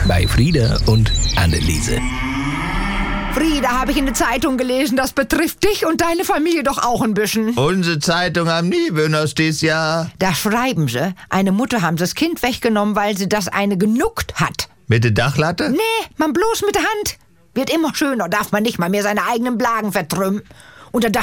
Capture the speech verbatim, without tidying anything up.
bei Frieda und Anneliese. Frieda, habe ich in der Zeitung gelesen, das betrifft dich und deine Familie doch auch ein bisschen. Unsere Zeitung haben nie Bünders dies Jahr. Da schreiben sie, eine Mutter haben sie das Kind weggenommen, weil sie das eine genuckt hat. Mit der Dachlatte? Nee, man bloß mit der Hand. Wird immer schöner, darf man nicht mal mehr seine eigenen Blagen vertrümmen. Und da